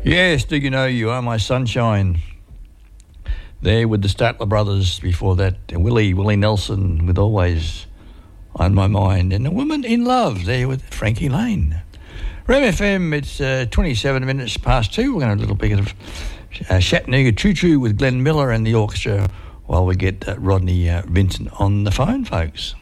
Yes, do you know you are my sunshine? There with the Statler brothers before that. Willie Nelson with Always on My Mind. And A Woman in Love there with Frankie Lane. Rem FM, it's 27 minutes past 2. We're going to have a little bit of Chattanooga Choo Choo with Glenn Miller and the orchestra while we get Rodney Vincent on the phone, folks.